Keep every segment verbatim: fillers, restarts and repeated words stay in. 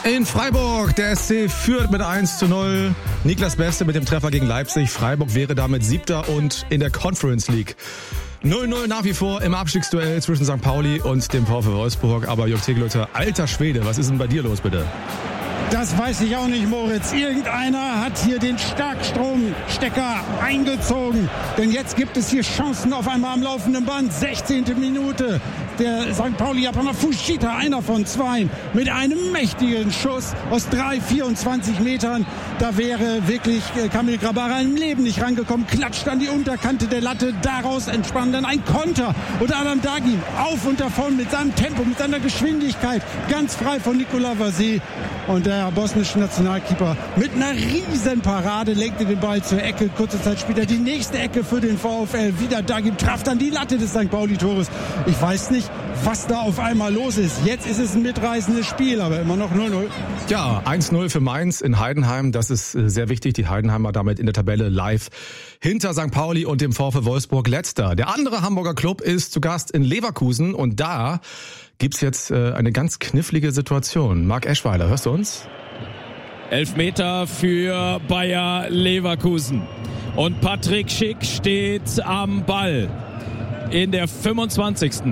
In Freiburg, der S C führt mit eins zu null. Niklas Beste mit dem Treffer gegen Leipzig. Freiburg wäre damit Siebter und in der Conference League. null null nach wie vor im Abstiegsduell zwischen Sankt Pauli und dem VfL Wolfsburg. Aber Jörg Tegelötter, alter Schwede, was ist denn bei dir los, bitte? Das weiß ich auch nicht, Moritz. Irgendeiner hat hier den Starkstromstecker eingezogen. Denn jetzt gibt es hier Chancen auf einmal am laufenden Band. sechzehnte Minute. Der Sankt Pauli-Japaner Fushita, einer von zwei, mit einem mächtigen Schuss aus drei, vierundzwanzig Metern. Da wäre wirklich Kamil Grabara im Leben nicht rangekommen. Klatscht an die Unterkante der Latte. Daraus entspann dann ein Konter. Und Adam Dagim auf und davon mit seinem Tempo, mit seiner Geschwindigkeit. Ganz frei von Nikola Vasey. Und der bosnische Nationalkeeper mit einer riesen Parade legte den Ball zur Ecke. Kurze Zeit später die nächste Ecke für den VfL. Wieder Dagim traf dann die Latte des Sankt Pauli-Tores. Ich weiß nicht, was da auf einmal los ist. Jetzt ist es ein mitreißendes Spiel, aber immer noch null null. Ja, eins null für Mainz in Heidenheim. Das ist sehr wichtig. Die Heidenheimer damit in der Tabelle live hinter Sankt Pauli und dem VfL Wolfsburg letzter. Der andere Hamburger Club ist zu Gast in Leverkusen und da gibt's jetzt äh, eine ganz knifflige Situation. Marc Eschweiler, hörst du uns? Elfmeter für Bayer Leverkusen. Und Patrick Schick steht am Ball in der fünfundzwanzigsten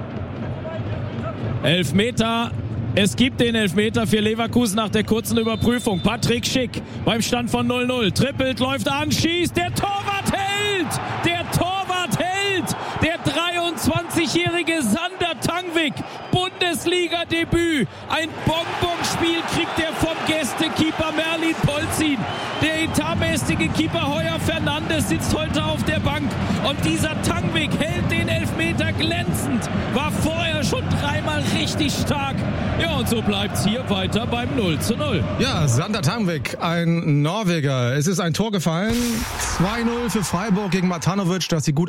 Elfmeter. Es gibt den Elfmeter für Leverkusen nach der kurzen Überprüfung. Patrick Schick beim Stand von null null. Trippelt, läuft an, schießt. Der Torwart hält! Der Torwart hält! Der dreiundzwanzigjährige Sander Tangvik. Bundesliga-Debüt. Ein Bonbonspiel kriegt er vom Gästekeeper Merlin Polzin. Der etatmäßige Keeper Heuer Fernandes sitzt heute auf der Bank. Und dieser Tangvik hält den Elfmeter glänzend. War vorher schon dreimal richtig stark. Ja, und so bleibt's hier weiter beim null zu null. Ja, Sander Tangvik, ein Norweger. Es ist ein Tor gefallen. zwei null für Freiburg gegen Matanovic, das sie gut